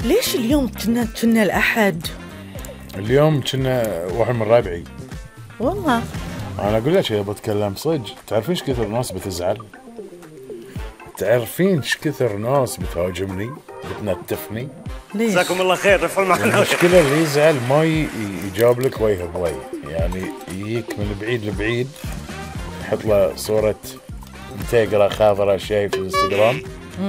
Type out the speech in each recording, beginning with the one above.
ليش اليوم كنا الأحد؟ اليوم كنا واحد من ربعي. والله انا اقول لك يا بتكلم صدق، تعرفين ايش كثر ناس بتزعل؟ تعرفين ايش كثر ناس بتهاجمني بتنتفني؟ ليش؟ جزاكم الله خير، رفعوا المعنويات. المشكلة اللي يزعل ما يجاوب لك وجه بوجه، يعني يجيك من بعيد لبعيد يحط له صورة انتقرة خضراء شيء في الانستغرام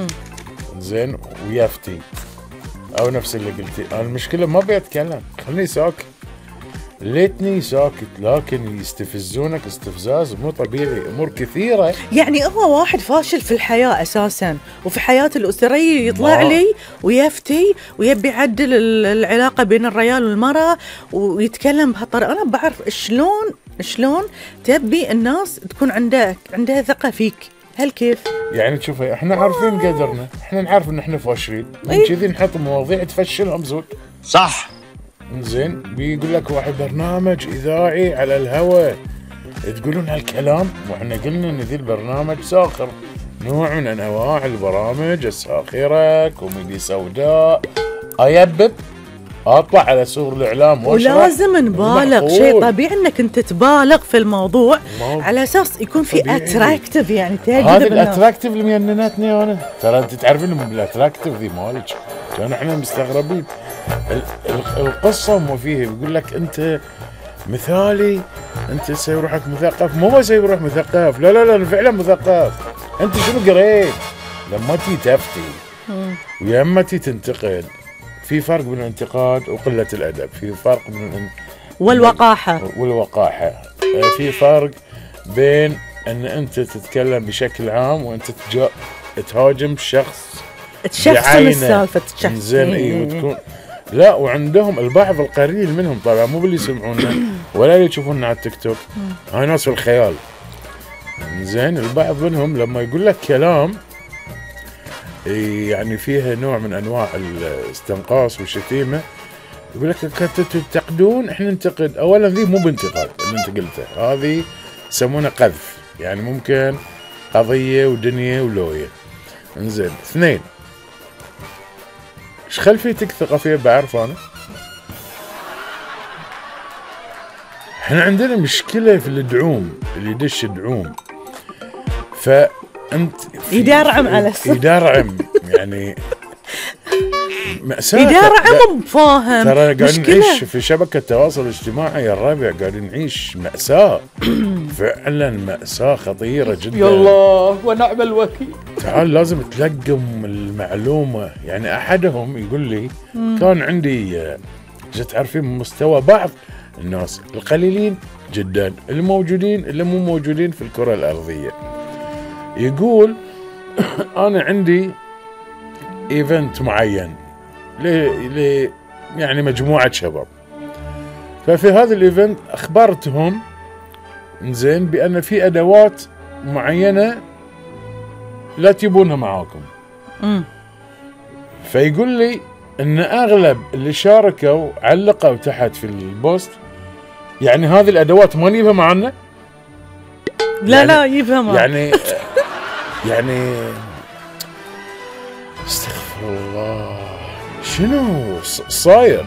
زين ويفتي او نفس اللي قلتي. انا المشكلة ما بيتكلم، خلني ساكت، ليتني ساكت، لكن يستفزونك استفزاز مو طبيعي، امور كثيره. يعني هو واحد فاشل في الحياه اساسا وفي حياته الاسريه يطلع لي ويفتي ويبي يعدل العلاقه بين الرجال والمراه ويتكلم بهالطريقه. انا بعرف شلون تبي الناس تكون عندها ثقه فيك. هل كيف؟ يعني شوفي احنا عارفين قدرنا، احنا نعرف ان احنا فاشلين، من كذي نحط مواضيع تفشلهم زود. صح. زين بيقول لك واحد برنامج اذاعي على الهواء تقولون هالكلام، واحنا قلنا ان ذي البرنامج ساخر، نوع من انواع البرامج الساخره، كوميدي سوداء، ايبب اطلع على سور الاعلام ولازم نبالغ، شيء طبيعي انك انت تبالغ في الموضوع على اساس يكون في اتراكتيف، يعني تعجب هذا الاتراكتيف اللي مجننتني انا. ترى انت تعرفين من الاتراكتيف ذي مالك كان احنا مستغربين. القصه مو فيه بيقول لك انت مثالي، انت تسوي روحك مثقف. مو بسوي روح مثقف، لا لا لا، فعلا مثقف. انت شنو قريت؟ لما تي تفتي ويا تي تنتقد، في فرق بين الانتقاد وقله الادب، في فرق بين والوقاحه في فرق بين ان انت تتكلم بشكل عام وانت تهاجم شخص تشخصن السالفه، تشخصن زين. اي وتكون لا، وعندهم البعض القليل منهم طبعا، مو باللي يسمعونا ولا اللي يشوفونا على التيك توك، هاي ناس في الخيال. زين البعض منهم لما يقول لك كلام يعني فيها نوع من انواع الاستنقاص والشتيمه، يقول لك تنتقدون، احنا ننتقد. اولا ذي مو بانتقاد اللي انت قلته، هذه يسمونه قذف، يعني ممكن قضيه ودنيا ولويه. انزين اثنين، ايش خلفيتك ثقافيه بعرف انا؟ احنا عندنا مشكله في الدعوم، اللي يدش دعوم فانت يدرعم على يدرعم يعني مأساة. يدرعم فاهم. ترى قاعدين نعيش في شبكة التواصل الاجتماعي يا الربع، قاعدين نعيش مأساة، فعلا مأساة خطيرة جدا. يا الله ونعم الوكيل. تعال لازم تلقم المعلومة. يعني أحدهم يقول لي كان عندي تعرفين مستوى بعض الناس القليلين جدا الموجودين اللي مو موجودين في الكرة الأرضية، يقول أنا عندي ايفنت معين يعني مجموعة شباب، ففي هذا الايفنت اخبرتهم زين بان في ادوات معينة لا تجيبونها معاكم. فيقول لي ان اغلب اللي شاركوا علقوا تحت في البوست يعني هذه الادوات ما نجيبها معنا. لا يعني لا يجيبها معنا يعني استغفر الله، شنو صاير؟